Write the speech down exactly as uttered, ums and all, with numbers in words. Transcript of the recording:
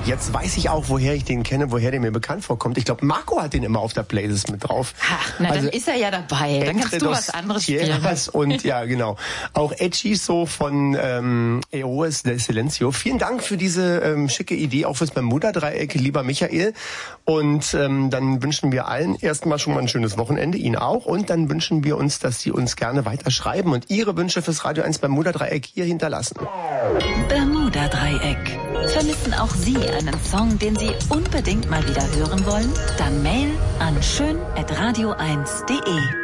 jetzt weiß ich auch, woher ich den kenne, woher der mir bekannt vorkommt. Ich glaube, Marco hat den immer auf der Playlist mit drauf. Ach, na also, dann ist er ja dabei. Dann kannst du was anderes spielen. Und ja, genau. Auch Hechizo von ähm, Eros del Silencio. Vielen Dank für diese ähm, schicke Idee, auch fürs Bermuda-Dreieck, lieber Michael. Und ähm, dann wünschen wir allen erstmal schon mal ein schönes Wochenende, Ihnen auch. Und dann wünschen wir uns, dass Sie uns gerne weiter schreiben und Ihre Wünsche fürs Radio eins Bermuda-Dreieck hier hinterlassen. Bermuda-Dreieck. Vermissen auch Sie einen Song, den Sie unbedingt mal wieder hören wollen? Dann mail an schön at radio eins punkt de.